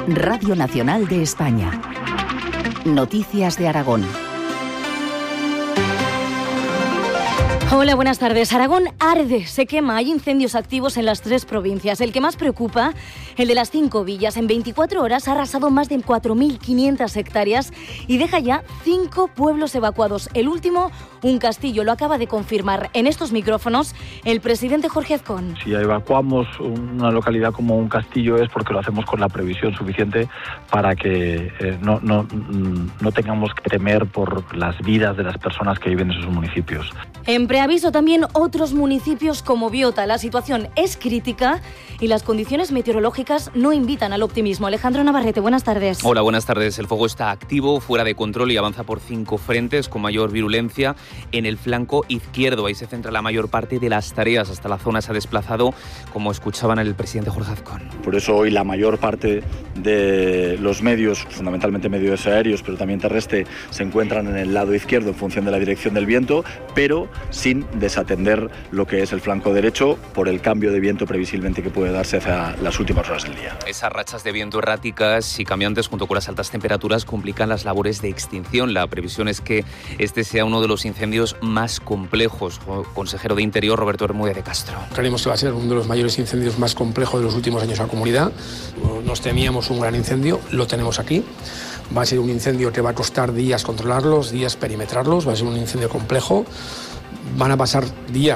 Radio Nacional de España. Noticias de Aragón. Hola, buenas tardes. Aragón arde, se quema, hay incendios activos en las 3 provincias. El que más preocupa, el de las 5 villas. En 24 horas ha arrasado más de 4.500 hectáreas y deja ya 5 pueblos evacuados. El último, un castillo, lo acaba de confirmar en estos micrófonos el presidente Jorge Azcón. Si evacuamos una localidad como un castillo es porque lo hacemos con la previsión suficiente para que no tengamos que temer por las vidas de las personas que viven en esos municipios. En preaviso también otros municipios como Biota. La situación es crítica y las condiciones meteorológicas no invitan al optimismo. Alejandro Navarrete, buenas tardes. Hola, buenas tardes. El fuego está activo, fuera de control y avanza por 5 frentes con mayor virulencia en el flanco izquierdo. Ahí se centra la mayor parte de las tareas. Hasta la zona se ha desplazado, como escuchaban el presidente Jorge Azcón. Por eso hoy la mayor parte de los medios, fundamentalmente medios aéreos, pero también terrestres, se encuentran en el lado izquierdo en función de la dirección del viento, pero sin desatender lo que es el flanco derecho por el cambio de viento previsiblemente que puede darse hacia las últimas horas del día. Esas rachas de viento erráticas y cambiantes junto con las altas temperaturas complican las labores de extinción. La previsión es que este sea uno de los incendios más complejos. Consejero de Interior, Roberto Bermúdez de Castro. Creemos que va a ser uno de los mayores incendios más complejos de los últimos años en la comunidad. Nos temíamos un gran incendio, lo tenemos aquí. Va a ser un incendio que va a costar días controlarlos, días perimetrarlos, va a ser un incendio complejo. Van a pasar días